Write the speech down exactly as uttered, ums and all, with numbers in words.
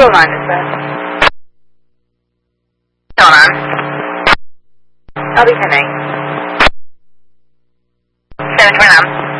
blue line is that? Hold on. I'll be ten eight. seven twenty-nine.